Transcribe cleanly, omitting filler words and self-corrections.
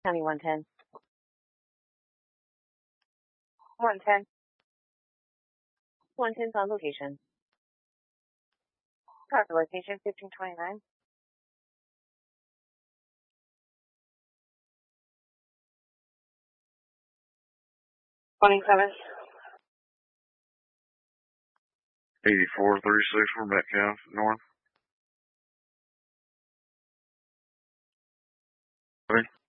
County 110. 110. 110's on location. Copy location 1529. 27. 8436 for Metcalf North.